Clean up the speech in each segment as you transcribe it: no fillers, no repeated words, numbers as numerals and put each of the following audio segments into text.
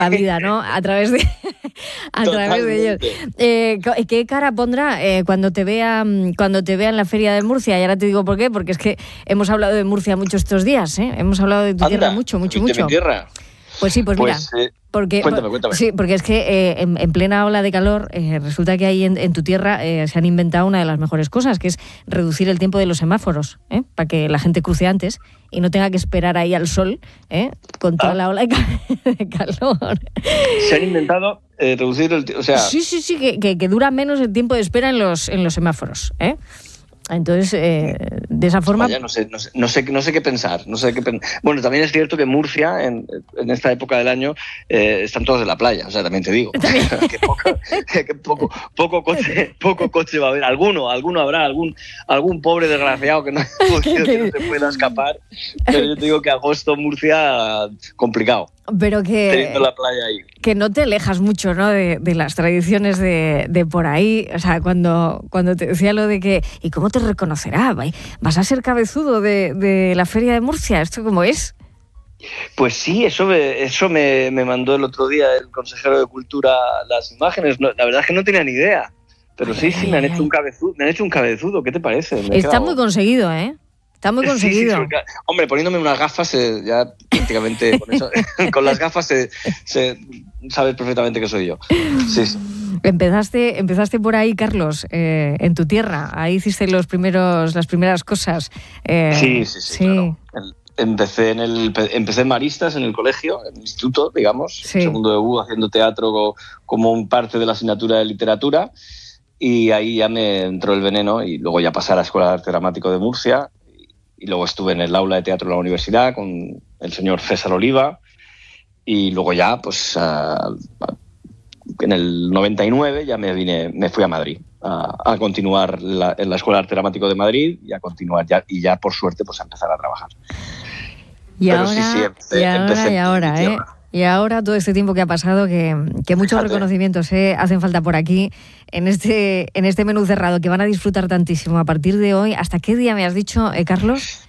la vida, ¿no? A través de ellos. ¿Qué cara pondrá cuando te vea en la Feria de Murcia? Y ahora te digo por qué, porque es que hemos hablado de Murcia mucho estos días, ¿eh? Hemos hablado de tu tierra mucho. ¿Mi tierra? Pues sí, mira. Cuéntame. Sí, porque es que en plena ola de calor resulta que ahí en tu tierra se han inventado una de las mejores cosas, que es reducir el tiempo de los semáforos, para que la gente cruce antes y no tenga que esperar ahí al sol con toda la ola de calor. Se han inventado reducir el tiempo, o sea... Sí, que dura menos el tiempo de espera en los semáforos, Entonces, de esa forma... Vaya, no sé qué pensar. Bueno, también es cierto que Murcia, en esta época del año, están todos en la playa. O sea, también te digo. que poco coche va a haber. Alguno habrá, algún pobre desgraciado que no se pueda escapar. Pero yo te digo que agosto, Murcia, complicado. Pero teniendo la playa ahí. Que no te alejas mucho, ¿no? de las tradiciones de por ahí. O sea, cuando te decía lo de que... ¿Y cómo te reconocerá? ¿Vas a ser cabezudo de la Feria de Murcia? ¿Esto cómo es? Pues sí, eso me mandó el otro día el consejero de Cultura las imágenes. No, la verdad es que no tenía ni idea. Pero sí, me han hecho un cabezudo. ¿Qué te parece? Está muy conseguido, ¿eh? Está muy conseguido. Sí, hombre, poniéndome unas gafas, ya prácticamente con eso, con las gafas sabes perfectamente que soy yo. Sí. Empezaste por ahí, Carlos, en tu tierra. Ahí hiciste las primeras cosas. Sí. Claro. Empecé en Maristas, en el colegio, en el instituto, digamos, segundo de U, haciendo teatro como parte de la asignatura de literatura. Y ahí ya me entró el veneno y luego ya pasé a la Escuela de Arte Dramático de Murcia. Y luego estuve en el aula de teatro de la universidad con el señor César Oliva. Y luego ya, pues, en el 99 ya me fui a Madrid a continuar en la Escuela de Arte Dramático de Madrid y a continuar ya por suerte, pues a empezar a trabajar. Y ahora todo este tiempo que ha pasado, que muchos reconocimientos hacen falta por aquí, en este menú cerrado, que van a disfrutar tantísimo a partir de hoy. ¿Hasta qué día me has dicho, Carlos?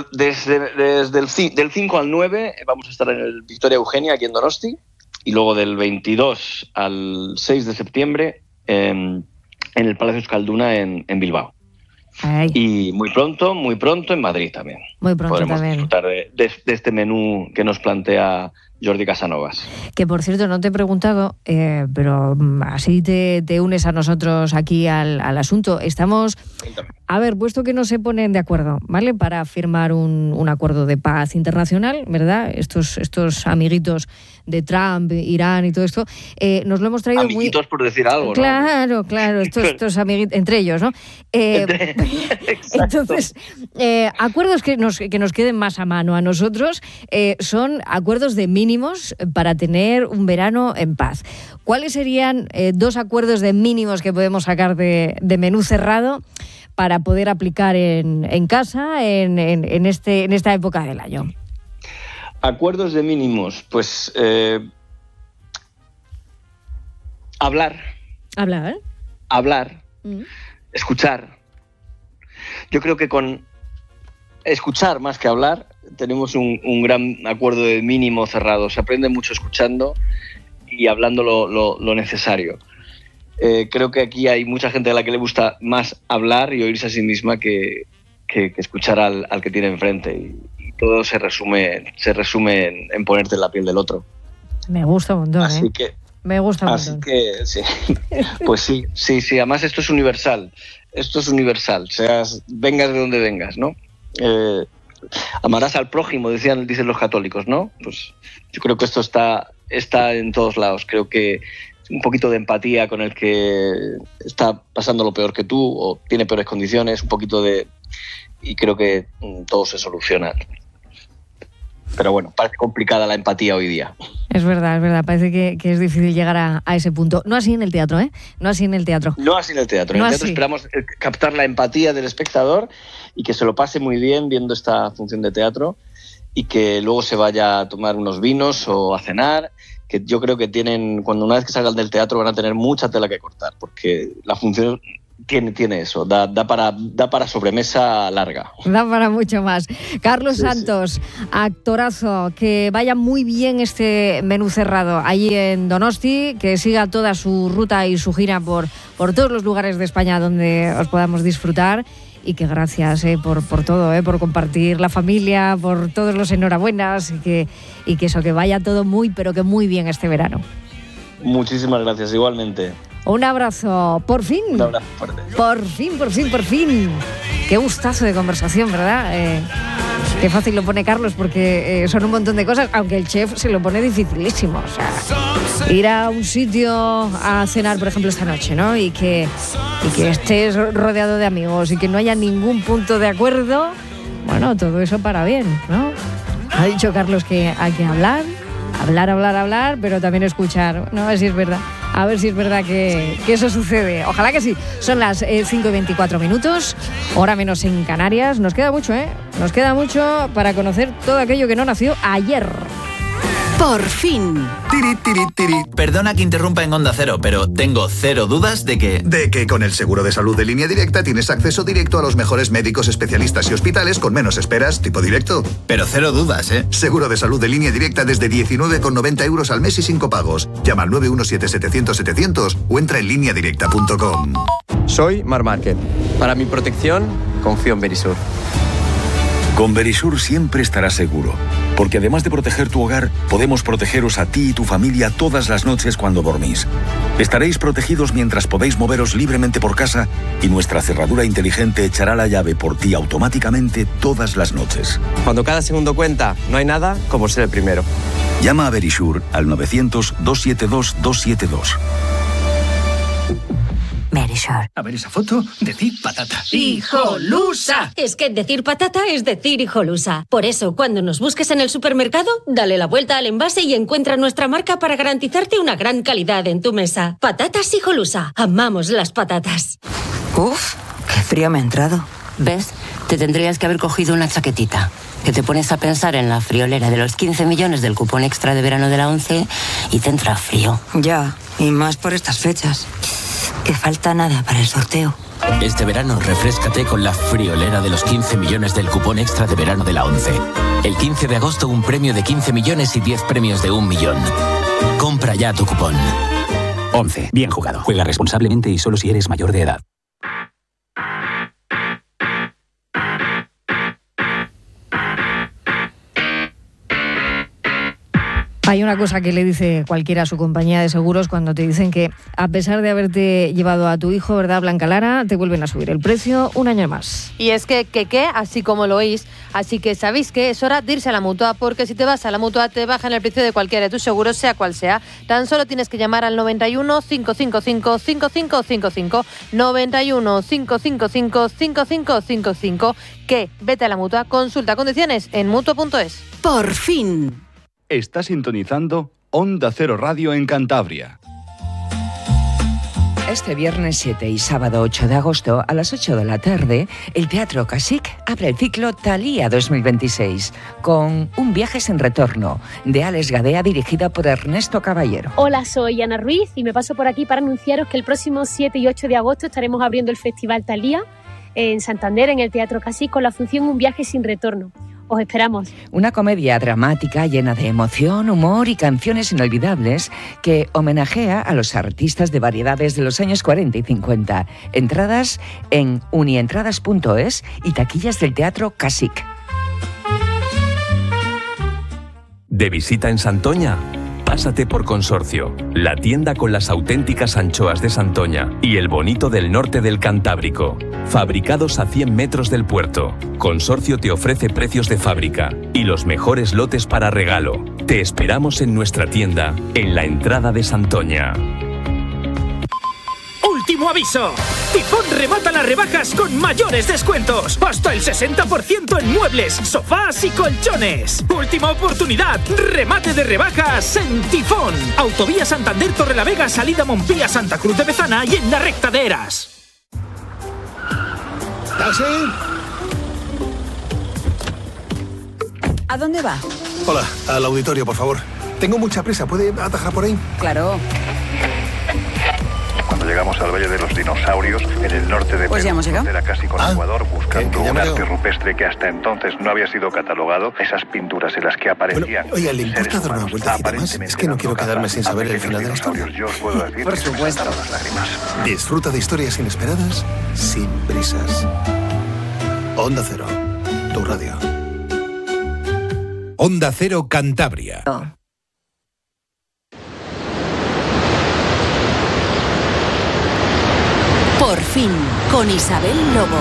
Del 5 al 9 vamos a estar en el Victoria Eugenia, aquí en Donosti, y luego del 22 al 6 de septiembre en el Palacio Euskalduna en Bilbao. Ay. Y muy pronto en Madrid también. Muy pronto podremos también disfrutar de este menú que nos plantea Jordi Casanovas. Que, por cierto, no te he preguntado, pero así te unes a nosotros aquí al asunto. Estamos... A ver, puesto que no se ponen de acuerdo, ¿vale? Para firmar un acuerdo de paz internacional, ¿verdad? Estos amiguitos de Trump, Irán y todo esto, nos lo hemos traído amiguitos por decir algo, ¿no? Claro, estos amiguitos, entre ellos, ¿no? Entonces, acuerdos que nos queden más a mano a nosotros son acuerdos de mínimos para tener un verano en paz. ¿Cuáles serían 2 acuerdos de mínimos que podemos sacar de menú cerrado para poder aplicar en casa en esta época del año? Acuerdos de mínimos, pues hablar, escuchar. Yo creo que con escuchar más que hablar tenemos un gran acuerdo de mínimo cerrado. Se aprende mucho escuchando y hablando lo necesario. Creo que aquí hay mucha gente a la que le gusta más hablar y oírse a sí misma que escuchar al que tiene enfrente, y todo se resume en ponerte en la piel del otro. Me gusta un montón. Me gusta un montón. Así que sí, pues sí. Además esto es universal. Vengas de donde vengas, ¿no? Amarás al prójimo, dicen los católicos, ¿no? Pues yo creo que esto está en todos lados. Creo que un poquito de empatía con el que está pasando lo peor que tú o tiene peores condiciones, un poquito y creo que todo se soluciona. Pero bueno, parece complicada la empatía hoy día. Es verdad, parece que es difícil llegar a ese punto. No así en el teatro, ¿eh? No así en el teatro. En el teatro esperamos captar la empatía del espectador y que se lo pase muy bien viendo esta función de teatro y que luego se vaya a tomar unos vinos o a cenar, que yo creo que una vez que salgan del teatro van a tener mucha tela que cortar, porque la función tiene eso, da para sobremesa larga. Da para mucho más. Carlos Santos, sí. Actorazo, que vaya muy bien este menú cerrado allí en Donosti, que siga toda su ruta y su gira por todos los lugares de España donde os podamos disfrutar. Y que gracias por todo, por compartir la familia, por todos los enhorabuenas y que eso, que vaya todo muy, pero que muy bien este verano. Muchísimas gracias, igualmente. Un abrazo, por fin. Un abrazo fuerte. Por fin. Qué gustazo de conversación, ¿verdad? Qué fácil lo pone Carlos, porque son un montón de cosas, aunque el chef se lo pone dificilísimo. O sea, ir a un sitio a cenar, por ejemplo, esta noche, ¿no? Y que estés rodeado de amigos y que no haya ningún punto de acuerdo, bueno, todo eso para bien, ¿no? Ha dicho Carlos que hay que hablar, pero también escuchar, ¿no? A ver si es verdad. A ver si es verdad que eso sucede. Ojalá que sí. Son las 5:24, hora menos en Canarias. Nos queda mucho, Nos queda mucho para conocer todo aquello que no nació ayer. Por fin. Tiri, tiri, tiri. Perdona que interrumpa en Onda Cero, pero tengo cero dudas de que con el seguro de salud de Línea Directa tienes acceso directo a los mejores médicos, especialistas y hospitales con menos esperas, tipo directo. Pero cero dudas, ¿eh? Seguro de salud de Línea Directa desde 19,90 € al mes y sin copagos. Llama al 917-700-700 o entra en lineadirecta.com. Soy Mar Márquez. Para mi protección, confío en Verisur. Con Verisur siempre estarás seguro, porque además de proteger tu hogar, podemos protegeros a ti y tu familia todas las noches cuando dormís. Estaréis protegidos mientras podéis moveros libremente por casa y nuestra cerradura inteligente echará la llave por ti automáticamente todas las noches. Cuando cada segundo cuenta, no hay nada como ser el primero. Llama a Verisur al 900-272-272. Verisur. A ver esa foto, decir patata. ¡Hijolusa! Es que decir patata es decir hijolusa. Por eso, cuando nos busques en el supermercado, dale la vuelta al envase y encuentra nuestra marca para garantizarte una gran calidad en tu mesa. Patatas Hijolusa. Amamos las patatas. Uf, qué frío me ha entrado. ¿Ves? Te tendrías que haber cogido una chaquetita. Que te pones a pensar en la friolera de los 15 millones del cupón extra de verano de la 11 y te entra frío. Ya, y más por estas fechas. Que falta nada para el sorteo. Este verano refréscate con la friolera de los 15 millones del cupón extra de verano de la 11. El 15 de agosto un premio de 15 millones y 10 premios de 1 millón. Compra ya tu cupón. 11. Bien jugado. Juega responsablemente y solo si eres mayor de edad. Hay una cosa que le dice cualquiera a su compañía de seguros cuando te dicen que a pesar de haberte llevado a tu hijo, ¿verdad, Blanca Lara? Te vuelven a subir el precio un año más. Y es que, así como lo oís, así que sabéis que es hora de irse a la Mutua, porque si te vas a la Mutua te bajan el precio de cualquiera de tus seguros, sea cual sea. Tan solo tienes que llamar al 91 555 5555, 91 555 5555, que vete a la Mutua, consulta condiciones en mutua.es. Por fin. Está sintonizando Onda Cero Radio en Cantabria. Este viernes 7 y sábado 8 de agosto a las 8 de la tarde, el Teatro Casic abre el ciclo Thalía 2026 con Un viaje sin retorno de Alex Gadea, dirigida por Ernesto Caballero. Hola, soy Ana Ruiz y me paso por aquí para anunciaros que el próximo 7 y 8 de agosto estaremos abriendo el Festival Thalía en Santander, en el Teatro Casic, con la función Un viaje sin retorno. Os esperamos. Una comedia dramática llena de emoción, humor y canciones inolvidables que homenajea a los artistas de variedades de los años 40 y 50. Entradas en unientradas.es y taquillas del Teatro Casic. ¿De visita en Santoña? Pásate por Consorcio, la tienda con las auténticas anchoas de Santoña y el bonito del norte del Cantábrico. Fabricados a 100 metros del puerto, Consorcio te ofrece precios de fábrica y los mejores lotes para regalo. Te esperamos en nuestra tienda, en la entrada de Santoña. ¡Último aviso! Tifón remata las rebajas con mayores descuentos. Hasta el 60% en muebles, sofás y colchones. Última oportunidad. Remate de rebajas en Tifón. Autovía Santander Torrelavega, salida Montpía, Santa Cruz de Bezana y en la recta de Eras. ¿Taxi? ¿A dónde va? Hola, al auditorio, por favor. Tengo mucha prisa. ¿Puede atajar por ahí? Claro. Cuando llegamos al Valle de los Dinosaurios, en el norte de Pues ya hemos llegado. Era casi con Ecuador, buscando un arte rupestre que hasta entonces no había sido catalogado. Esas pinturas en las que aparecían. Bueno, oiga, ¿le importa dar una vueltecita más? Es que no quiero quedarme sin saber el final de la historia. Yo os puedo decir Por supuesto. las lágrimas. Disfruta de historias inesperadas sin prisas. Onda Cero, tu radio. Onda Cero Cantabria. Por fin, con Isabel Lobo.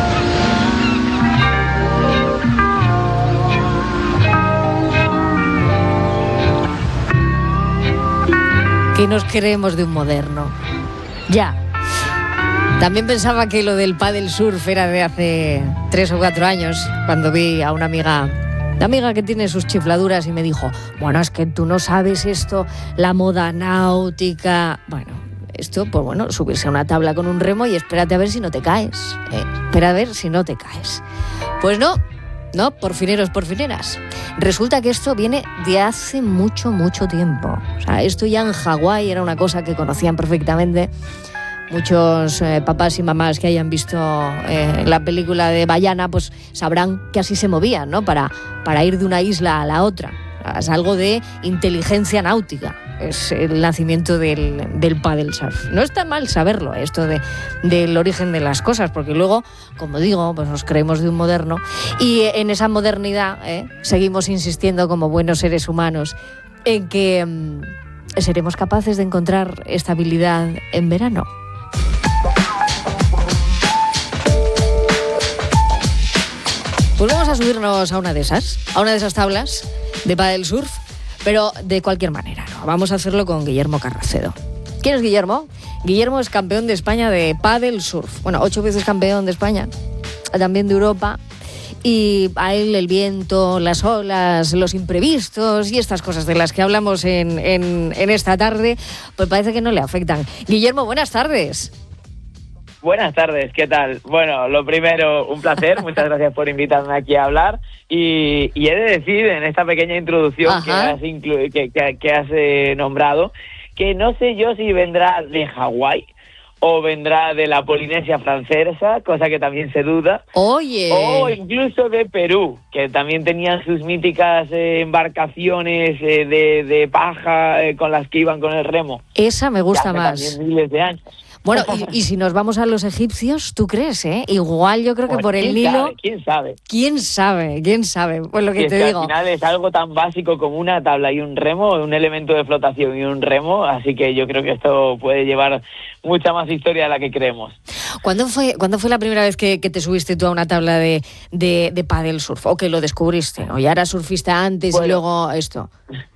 ¿Qué nos creemos de un moderno? Ya. También pensaba que lo del paddle surf era de hace 3 o 4 años, cuando vi a una amiga que tiene sus chifladuras y me dijo, bueno, es que tú no sabes esto, la moda náutica. Bueno, esto, pues bueno, subirse a una tabla con un remo y espérate a ver si no te caes. Espera a ver si no te caes. Pues no, porfineros, porfineras. Resulta que esto viene de hace mucho, mucho tiempo. O sea, esto ya en Hawái era una cosa que conocían perfectamente muchos papás y mamás que hayan visto la película de Bayana, pues sabrán que así se movían, ¿no? Para ir de una isla a la otra. Es algo de inteligencia náutica. Es el nacimiento del paddle surf. No está mal saberlo, esto del origen de las cosas, porque luego, como digo, pues nos creemos de un moderno y en esa modernidad seguimos insistiendo como buenos seres humanos en que seremos capaces de encontrar estabilidad en verano. Pues vamos a subirnos a una de esas tablas de paddle surf, pero de cualquier manera, ¿no? Vamos a hacerlo con Guillermo Carracedo. ¿Quién es Guillermo? Guillermo es campeón de España de paddle surf. Bueno, 8 veces campeón de España, también de Europa. Y a él el viento, las olas, los imprevistos y estas cosas de las que hablamos en esta tarde, pues parece que no le afectan. Guillermo, buenas tardes. Buenas tardes, ¿qué tal? Bueno, lo primero, un placer, muchas gracias por invitarme aquí a hablar y he de decir en esta pequeña introducción que has nombrado, que no sé yo si vendrá de Hawái o vendrá de la Polinesia Francesa, cosa que también se duda. Oye. O incluso de Perú, que también tenían sus míticas embarcaciones de paja con las que iban con el remo. Esa me gusta más. También miles de años. Bueno, y si nos vamos a los egipcios, ¿tú crees, Igual yo creo que por el Nilo... ¿Quién sabe? ¿Quién sabe? Pues lo que te digo. Al final es algo tan básico como una tabla y un remo, un elemento de flotación y un remo, así que yo creo que esto puede llevar mucha más historia de la que creemos. ¿Cuándo fue la primera vez que te subiste tú a una tabla de paddle surf? ¿O que lo descubriste? ¿O ya eras surfista antes y luego esto?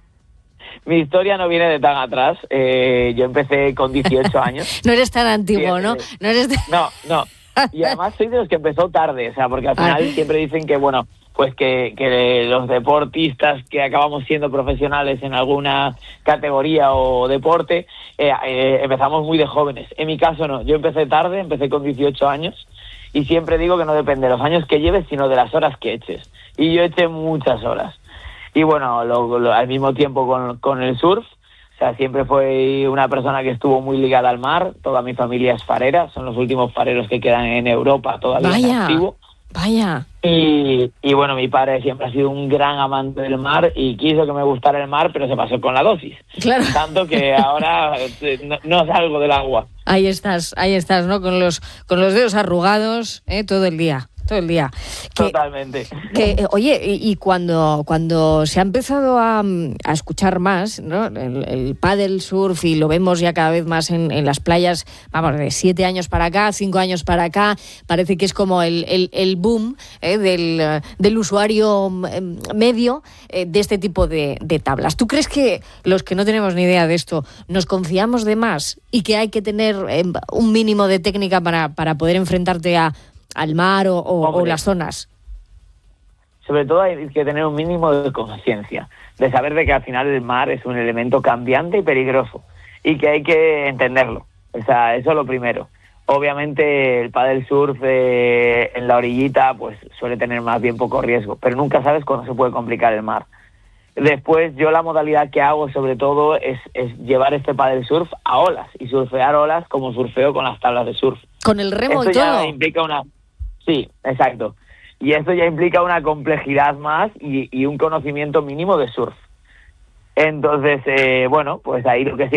Mi historia no viene de tan atrás. Yo empecé con 18 años. No eres tan antiguo, ¿no? No. Y además soy de los que empezó tarde, o sea, porque al final siempre dicen que, bueno, pues que los deportistas que acabamos siendo profesionales en alguna categoría o deporte, empezamos muy de jóvenes. En mi caso no, yo empecé tarde, empecé con 18 años y siempre digo que no depende de los años que lleves, sino de las horas que eches. Y yo eché muchas horas. Y bueno, al mismo tiempo con el surf, o sea, siempre fue una persona que estuvo muy ligada al mar. Toda mi familia es farera, son los últimos fareros que quedan en Europa todavía en activo. Vaya. Y bueno, mi padre siempre ha sido un gran amante del mar y quiso que me gustara el mar, pero se pasó con la dosis. Claro. Tanto que ahora no salgo del agua. Ahí estás, ¿no? Con los dedos arrugados, todo el día. Totalmente. Oye, y cuando se ha empezado a escuchar más, ¿no? el paddle surf, y lo vemos ya cada vez más en las playas, vamos, de 7 años para acá, 5 años para acá, parece que es como el boom del usuario medio de este tipo de tablas. ¿Tú crees que los que no tenemos ni idea de esto nos confiamos de más y que hay que tener un mínimo de técnica para poder enfrentarte al mar o las zonas? Sobre todo hay que tener un mínimo de conciencia, de saber de que al final el mar es un elemento cambiante y peligroso y que hay que entenderlo. O sea, eso es lo primero. Obviamente el paddle surf en la orillita pues suele tener más bien poco riesgo, pero nunca sabes cuándo se puede complicar el mar. Después yo la modalidad que hago sobre todo es llevar este paddle surf a olas y surfear olas como surfeo con las tablas de surf. Con el remo Esto y todo. Ya implica Sí, exacto. Y esto ya implica una complejidad más y un conocimiento mínimo de surf. Entonces, bueno, pues ahí lo que